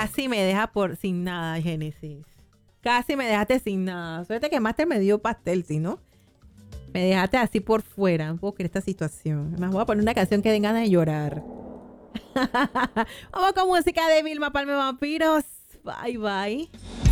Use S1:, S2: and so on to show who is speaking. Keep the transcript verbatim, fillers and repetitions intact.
S1: casi me deja por sin nada, Génesis. Casi me dejaste sin nada. Suerte que Master me dio pastel, si no, me dejaste así por fuera. No puedo creer esta situación. Además, voy a poner una canción que den ganas de llorar. Vamos con música de Vilma Palma Vampiros. Bye, bye.